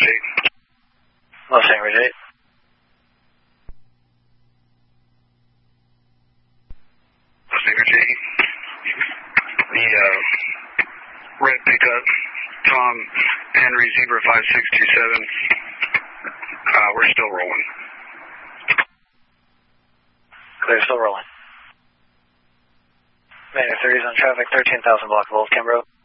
Anchorage 8. Los Anchorage 8. Los Anchorage 8. The red pickup, Tom Henry Zebra 5627. We're still rolling. Clear, still rolling. Manual 3's on traffic, 13,000 block of Old Kimbrough.